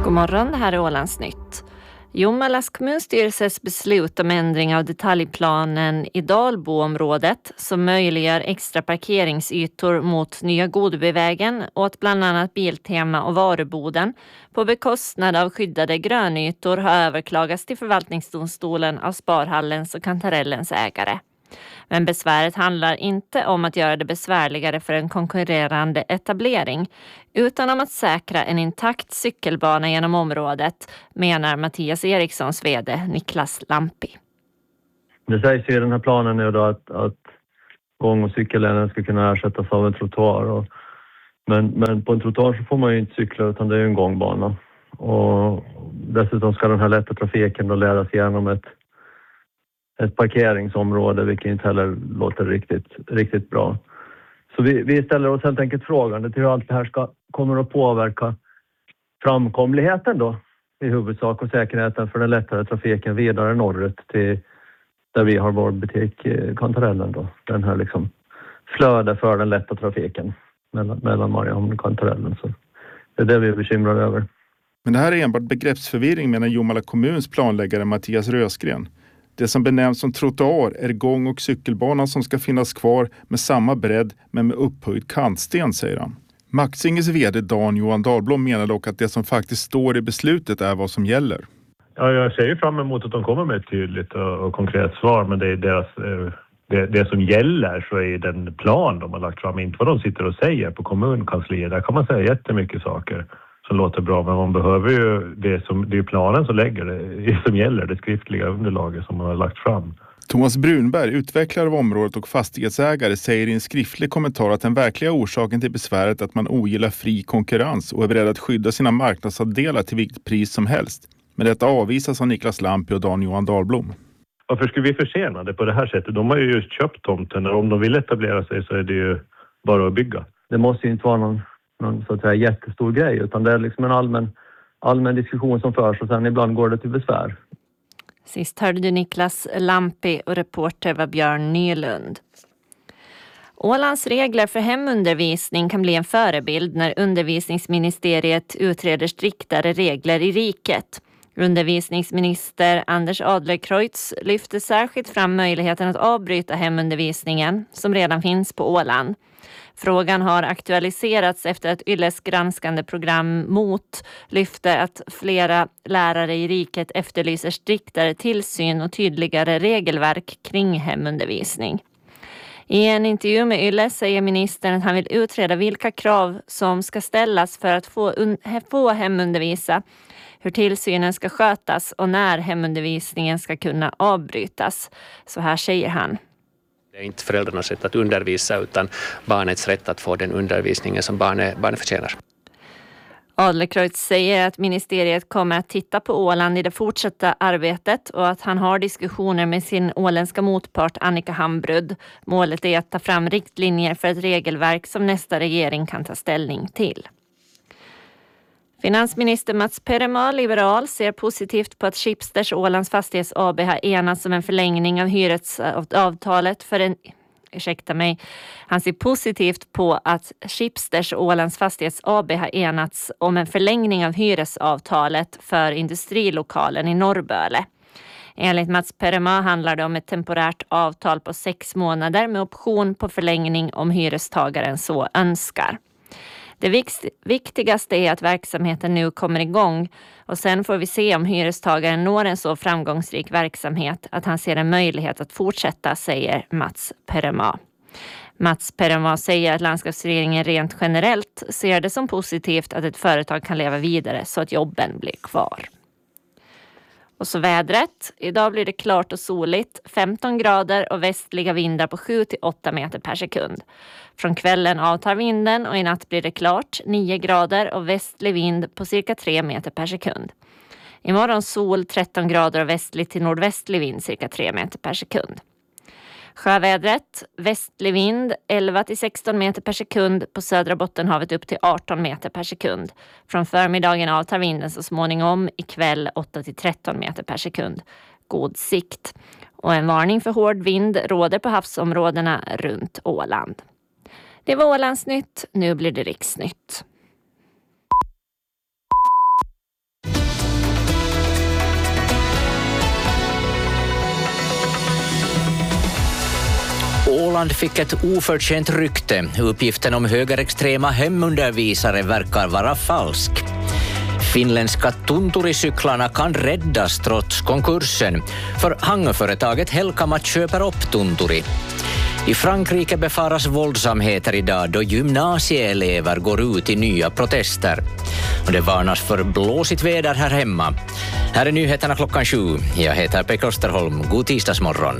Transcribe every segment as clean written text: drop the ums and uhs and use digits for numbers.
God morgon, det här är Ålandsnytt. Jomalas kommunstyrelses beslut om ändring av detaljplanen i Dalboområdet som möjliggör extra parkeringsytor mot Nya Godebyvägen åt bland annat Biltema och Varuboden på bekostnad av skyddade grönytor har överklagats till förvaltningsdomstolen av Sparhallens och Kantarellens ägare. Men besväret handlar inte om att göra det besvärligare för en konkurrerande etablering utan om att säkra en intakt cykelbana genom området, menar Mattias Erikssons vd Niklas Lampi. Det sägs ju i den här planen nu då att gång- och cykellänen ska kunna ersättas av en trottoar. Men på en trottoar så får man ju inte cykla utan det är ju en gångbana. Och dessutom ska den här lätta trafiken då ledas igenom ett parkeringsområde, vilket inte heller låter riktigt bra. Så vi ställer oss helt enkelt frågan till hur allt det här kommer att påverka framkomligheten då i huvudsak och säkerheten för den lättare trafiken vidare norrut till där vi har vår butik Kantarellen då. Den här liksom flöde för den lätta trafiken mellan Mariehamn och Kantarellen. Så det är det vi är bekymrade över. Men det här är enbart begreppsförvirring, menar Jomala kommuns planläggare Mattias Rösgren. Det som benämns som trottoar är gång- och cykelbanan som ska finnas kvar med samma bredd men med upphöjd kantsten, säger han. Maxinges vd Dan Johan Dahlblom menar dock att det som faktiskt står i beslutet är vad som gäller. Ja, jag ser ju fram emot att de kommer med ett tydligt och konkret svar, men det är deras, det som gäller så är den plan de har lagt fram, inte vad de sitter och säger på kommunkansliet. Där kan man säga jättemycket saker som låter bra, men man behöver ju det är planen som lägger det som gäller, det skriftliga underlaget som man har lagt fram. Thomas Brunberg, utvecklare av området och fastighetsägare, säger i en skriftlig kommentar att den verkliga orsaken till besväret är att man ogillar fri konkurrens och är beredd att skydda sina marknadsandelar till vilket pris som helst. Men detta avvisas av Niklas Lampi och Dan Johan Dahlblom. Varför skulle vi försena det på det här sättet? De har ju just köpt tomten och om de vill etablera sig så är det ju bara att bygga. Det måste ju inte vara någon så att säga jättestor grej utan det är liksom en allmän diskussion som förs och sen ibland går det till besvär. Sist hörde du Niklas Lampi och reporter var Björn Nylund. Ålands regler för hemundervisning kan bli en förebild när undervisningsministeriet utreder striktare regler i riket. Undervisningsminister Anders Adlercreutz lyfter särskilt fram möjligheten att avbryta hemundervisningen som redan finns på Åland. Frågan har aktualiserats efter att Yles granskande program MOT lyfte att flera lärare i riket efterlyser striktare tillsyn och tydligare regelverk kring hemundervisning. I en intervju med Yle säger ministern att han vill utreda vilka krav som ska ställas för att få hemundervisa, hur tillsynen ska skötas och när hemundervisningen ska kunna avbrytas. Så här säger han. Det är inte föräldrarnas rätt att undervisa utan barnets rätt att få den undervisningen som barnet förtjänar. Adlercreutz säger att ministeriet kommer att titta på Åland i det fortsatta arbetet och att han har diskussioner med sin åländska motpart Annika Hambrud. Målet är att ta fram riktlinjer för ett regelverk som nästa regering kan ta ställning till. Finansminister Mats Perema, liberal, ser positivt på att Schibsters Ålands Fastighets AB har enats om en förlängning av hyresavtalet Han ser positivt på att Schibsters Ålands Fastighets AB har enats om en förlängning av hyresavtalet för industrilokalen i Norrböle. Enligt Mats Perema handlar det om ett temporärt avtal på 6 månader med option på förlängning om hyrestagaren så önskar. Det viktigaste är att verksamheten nu kommer igång och sen får vi se om hyrestagaren når en så framgångsrik verksamhet att han ser en möjlighet att fortsätta, säger Mats Perema. Mats Perema säger att landskapsregeringen rent generellt ser det som positivt att ett företag kan leva vidare så att jobben blir kvar. Och så vädret. Idag blir det klart och soligt, 15 grader och västliga vindar på 7-8 meter per sekund. Från kvällen avtar vinden och i natt blir det klart, 9 grader och västlig vind på cirka 3 meter per sekund. Imorgon sol, 13 grader och västlig till nordvästlig vind cirka 3 meter per sekund. Sjövädret, västlig vind 11-16 meter per sekund, på södra Bottenhavet upp till 18 meter per sekund. Från förmiddagen avtar vinden så småningom, ikväll 8-13 meter per sekund. God sikt. Och en varning för hård vind råder på havsområdena runt Åland. Det var Ålandsnytt, nu blir det riksnytt. Åland fick ett oförtjänt rykte. Uppgiften om högerextrema hemundervisare verkar vara falsk. Finländska tunturicyklarna kan räddas trots konkursen, för hangarföretaget Helkama köper upp tunturi. I Frankrike befaras våldsamheter idag då gymnasieelever går ut i nya protester. Och det varnas för blåsigt väder här hemma. Här är nyheterna 7:00. Jag heter Pekka Österholm. God tisdagsmorgon.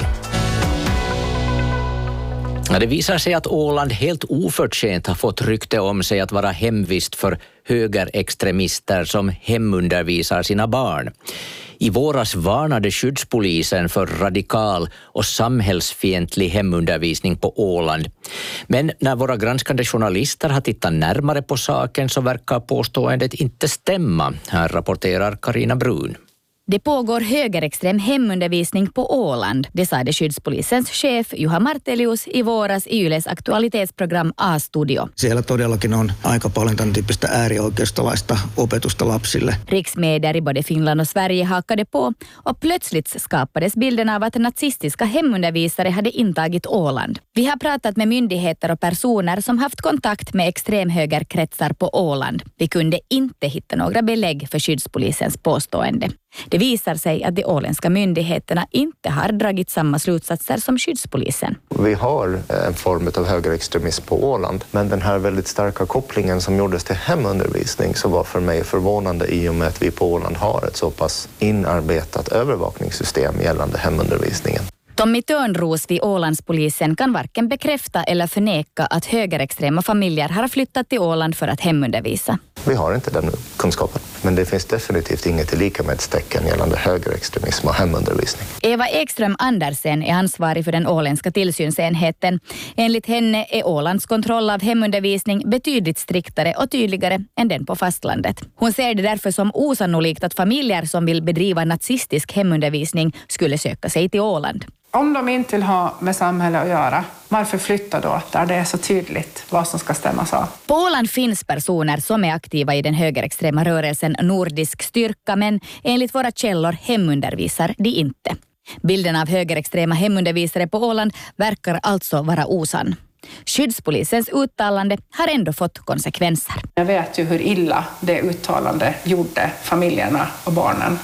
Det visar sig att Åland helt oförtjänt har fått rykte om sig att vara hemvist för högerextremister som hemundervisar sina barn. I våras varnade skyddspolisen för radikal och samhällsfientlig hemundervisning på Åland. Men när våra granskande journalister har tittat närmare på saken så verkar påståendet inte stämma. Här rapporterar Carina Brun. Det pågår högerextrem hemundervisning på Åland, det sa skyddspolisens chef Juha Martelius i våras i Yles aktualitetsprogram A-studio. Siellä todellakin on aika paljon tämän tyyppistä äärioikeistolaista opetusta lapsille. Riksmedier i både Finland och Sverige hakade på och plötsligt skapades bilden av att nazistiska hemundervisare hade intagit Åland. Vi har pratat med myndigheter och personer som haft kontakt med extremhögerkretsar på Åland. Vi kunde inte hitta några belägg för skyddspolisens påstående. Det visar sig att de åländska myndigheterna inte har dragit samma slutsatser som skyddspolisen. Vi har en form av högerextremism på Åland, men den här väldigt starka kopplingen som gjordes till hemundervisning så var för mig förvånande i och med att vi på Åland har ett så pass inarbetat övervakningssystem gällande hemundervisningen. Tommy Törnros vid Ålandspolisen kan varken bekräfta eller förneka att högerextrema familjer har flyttat till Åland för att hemundervisa. Vi har inte den kunskapen, men det finns definitivt inget likamätstecken gällande högerextremism och hemundervisning. Eva Ekström Andersen är ansvarig för den åländska tillsynsenheten. Enligt henne är Ålands kontroll av hemundervisning betydligt striktare och tydligare än den på fastlandet. Hon ser det därför som osannolikt att familjer som vill bedriva nazistisk hemundervisning skulle söka sig till Åland. Om de inte vill ha med samhället att göra, varför flytta då där det är så tydligt vad som ska stämmas av? På Åland finns personer som är aktiva i den högerextrema rörelsen Nordisk styrka, men enligt våra källor hemundervisar de inte. Bilden av högerextrema hemundervisare på Åland verkar alltså vara osann. Skyddspolisens uttalande har ändå fått konsekvenser. Jag vet ju hur illa det uttalande gjorde familjerna och barnen.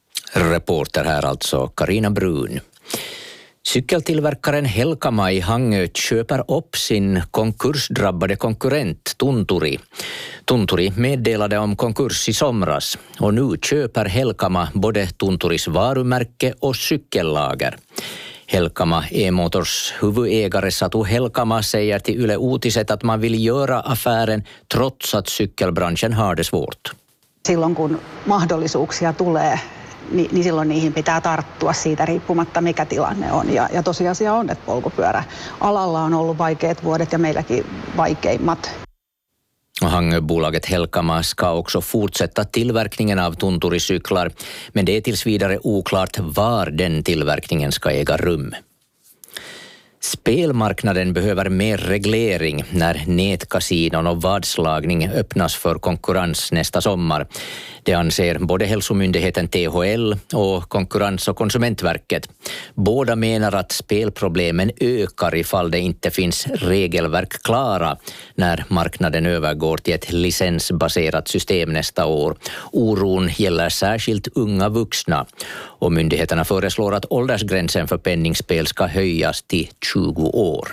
Reporter här alltså Carina Brun. Cykeltillverkaren Helkama i Hangö köper upp sin konkursdrabbade konkurrent Tunturi. Tunturi meddelade om konkurs i somras och nu köper Helkama både Tunturis varumärke och cykellager. Helkama E-motors huvudägare Satu Helkama säger till Yle Uutiset att man vill göra affären trots att cykelbranschen har det svårt. Silloin kun mahdollisuuksia tulee, niin silloin niihin pitää tarttua siitä riippumatta mikä tilanne on. Ja tosiasia on, että polkupyöräalalla on ollut vaikeat vuodet ja meilläkin vaikeimmat. Hangöbolaget Helkama ska också fortsätta tillverkningen av tunturicyklar, men det är tills vidare oklart var den tillverkningen ska äga rum. Spelmarknaden behöver mer reglering när nätkasinon och vadslagning öppnas för konkurrens nästa sommar. Det anser både hälsomyndigheten THL och Konkurrens- och konsumentverket. Båda menar att spelproblemen ökar ifall det inte finns regelverk klara när marknaden övergår till ett licensbaserat system nästa år. Oron gäller särskilt unga vuxna och myndigheterna föreslår att åldersgränsen för penningspel ska höjas till 20 år.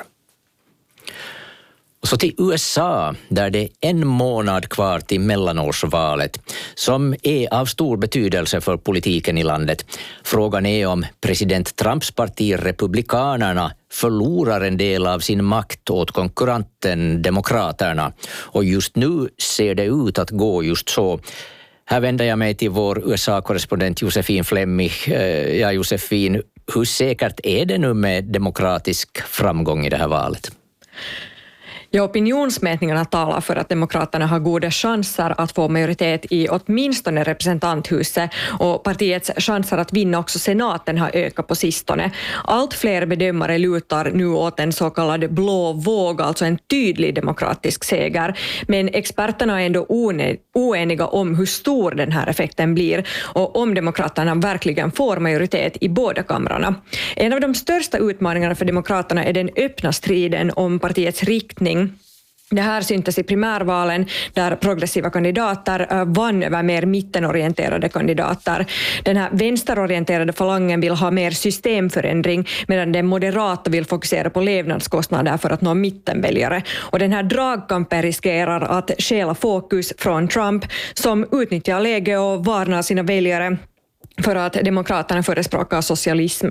Och så till USA, där det är en månad kvar till mellanårsvalet, som är av stor betydelse för politiken i landet. Frågan är om president Trumps parti Republikanerna förlorar en del av sin makt åt konkurrenten Demokraterna. Och just nu ser det ut att gå just så. Här vänder jag mig till vår USA-korrespondent Josefin Flemmig. Ja, Josefin, hur säkert är det nu med demokratisk framgång i det här valet? Ja, opinionsmätningarna talar för att Demokraterna har goda chanser att få majoritet i åtminstone representanthuset, och partiets chanser att vinna också senaten har ökat på sistone. Allt fler bedömare lutar nu åt en så kallad blå våg, alltså en tydlig demokratisk seger. Men experterna är ändå oeniga om hur stor den här effekten blir och om Demokraterna verkligen får majoritet i båda kamrarna. En av de största utmaningarna för Demokraterna är den öppna striden om partiets riktning. Det här syntes i primärvalen där progressiva kandidater vann över mer mittenorienterade kandidater. Den här vänsterorienterade falangen vill ha mer systemförändring, medan den moderata vill fokusera på levnadskostnader för att nå mittenväljare. Och den här dragkampen riskerar att stjäla fokus från Trump, som utnyttjar läge och varnar sina väljare för att Demokraterna förespråkar socialism.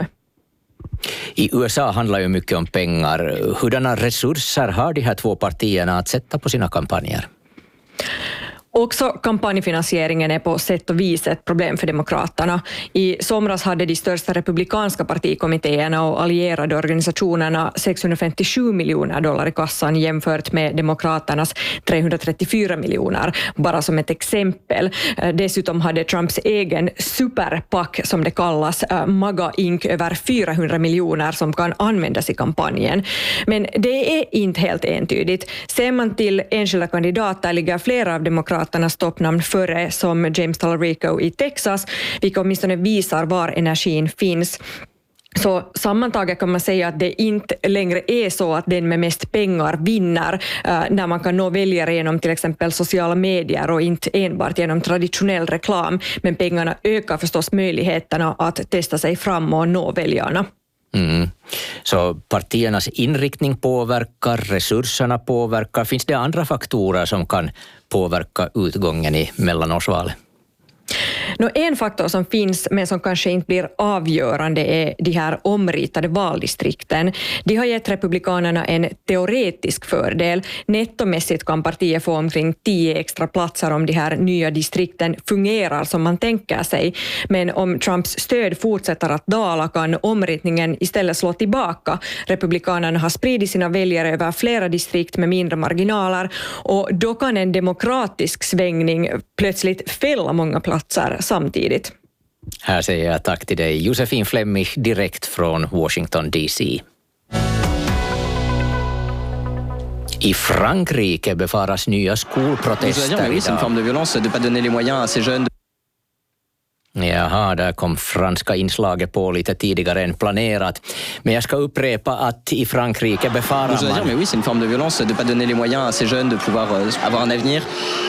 I USA handlar ju mycket om pengar. Hurdana resurser har de här två partierna att sätta på sina kampanjer? Också kampanjfinansieringen är på sätt och vis ett problem för Demokraterna. I somras hade de största republikanska partikommittéerna och allierade organisationerna $657 miljoner i kassan jämfört med Demokraternas 334 miljoner, bara som ett exempel. Dessutom hade Trumps egen superpack, som det kallas, MAGA Inc., över 400 miljoner som kan användas i kampanjen. Men det är inte helt entydigt. Ser man till enskilda kandidater ligger flera av Demokraternas toppnamn före, som James Talarico i Texas, vilka åtminstone visar var energin finns. Så sammantaget kan man säga att det inte längre är så att den med mest pengar vinner när man kan nå väljare genom till exempel sociala medier och inte enbart genom traditionell reklam. Men pengarna ökar förstås möjligheterna att testa sig fram och nå väljarna. Så partiernas inriktning påverkar, resurserna påverkar. Finns det andra faktorer som kan påverka utgången i mellanårsvalet? En faktor som finns men som kanske inte blir avgörande är de här omritade valdistrikten. De har gett republikanerna en teoretisk fördel. Nettomässigt kan partiet få omkring 10 extra platser om de här nya distrikten fungerar som man tänker sig. Men om Trumps stöd fortsätter att dala kan omritningen istället slå tillbaka. Republikanerna har spridit sina väljare över flera distrikt med mindre marginaler, och då kan en demokratisk svängning plötsligt fälla många platser samtidigt. Här säger jag tack till dig, Josefin Flemmich, direkt från Washington DC. I Frankrike befaras nya skolprotester idag. Jaha, där kom franska inslaget på lite tidigare än planerat. Men jag ska upprepa att i Frankrike befarar man...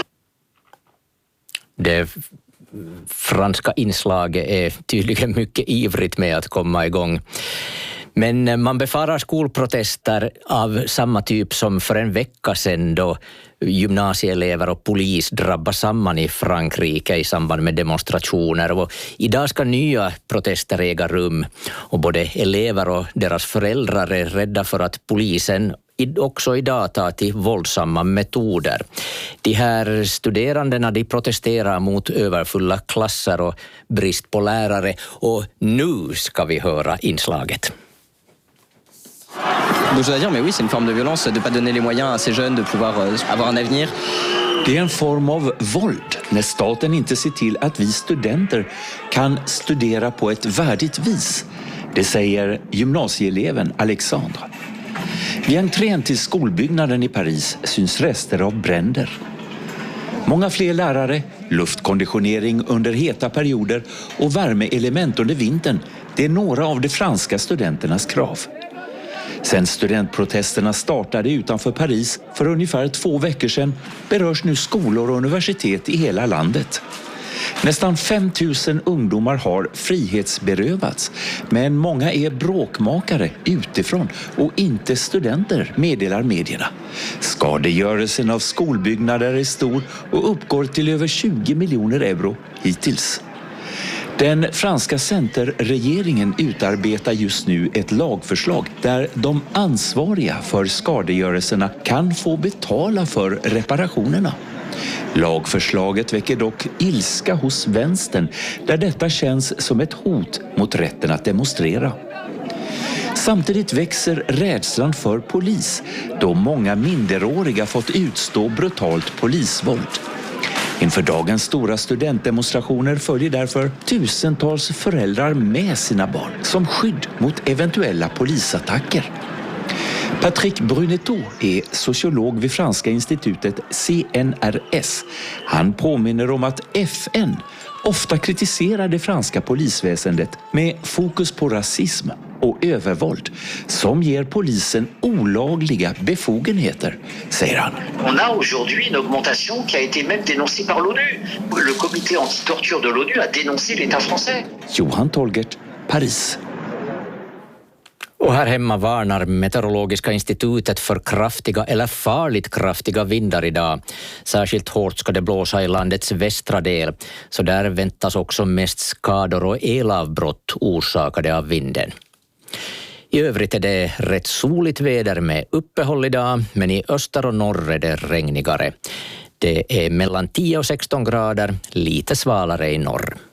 Det franska inslaget är tydligen mycket ivrigt med att komma igång. Men man befarar skolprotester av samma typ som för en vecka sedan, då gymnasieelever och polis drabbas samman i Frankrike i samband med demonstrationer. Och idag ska nya protester äga rum, och både elever och deras föräldrar är rädda för att polisen också idag tar till våldsamma metoder. De här studerandena, de protesterar mot överfulla klasser och brist på lärare, och nu ska vi höra inslaget. Donc je dois dire, mais oui, c'est une forme de violence de ne pas donner les moyens à ces jeunes de pouvoir avoir un avenir. Det är en form av våld när staten inte ser till att vi studenter kan studera på ett värdigt vis. Det säger gymnasieeleven Alexandre. Vid entrén till skolbyggnaden i Paris syns rester av bränder. Många fler lärare, luftkonditionering under heta perioder och värmeelement under vintern, det är några av de franska studenternas krav. Sen studentprotesterna startade utanför Paris för ungefär 2 veckor sedan berörs nu skolor och universitet i hela landet. Nästan 5 000 ungdomar har frihetsberövats, men många är bråkmakare utifrån och inte studenter, meddelar medierna. Skadegörelsen av skolbyggnader är stor och uppgår till över 20 miljoner euro hittills. Den franska centerregeringen utarbetar just nu ett lagförslag där de ansvariga för skadegörelserna kan få betala för reparationerna. Lagförslaget väcker dock ilska hos vänstern, där detta känns som ett hot mot rätten att demonstrera. Samtidigt växer rädslan för polis då många minderåriga fått utstå brutalt polisvåld. Inför dagens stora studentdemonstrationer följer därför tusentals föräldrar med sina barn som skydd mot eventuella polisattacker. Patrick Brunetto är sociolog vid franska institutet CNRS. Han påminner om att FN ofta kritiserar det franska polisväsendet med fokus på rasism och övervåld som ger polisen olagliga befogenheter, säger han. On a aujourd'hui une augmentation qui a été même dénoncée par l'ONU. Le comité anti-torture de l'ONU a dénoncé l'État français. Johan Tolgert, Paris. Och här hemma varnar Meteorologiska institutet för kraftiga eller farligt kraftiga vindar idag. Särskilt hårt ska det blåsa i landets västra del. Så där väntas också mest skador och elavbrott orsakade av vinden. I övrigt är det rätt soligt väder med uppehåll idag, men i öster och norr är det regnigare. Det är mellan 10 och 16 grader, lite svalare i norr.